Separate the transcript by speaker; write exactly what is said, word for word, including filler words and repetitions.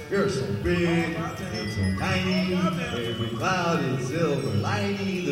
Speaker 1: You're so big and so tiny. Every cloud is silver lining.